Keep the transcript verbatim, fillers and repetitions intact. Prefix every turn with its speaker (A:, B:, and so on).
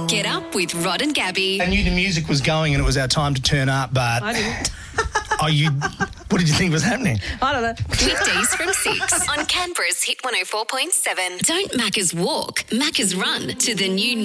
A: Get up with Rod and Gabby.
B: I knew the music was going and it was our time to turn up, but...
C: I didn't.
B: Oh, you... What did you think was happening?
C: I don't know.
A: Weekdays from six on Canberra's Hit one oh four point seven. Don't Macca's walk, Macca's run to the new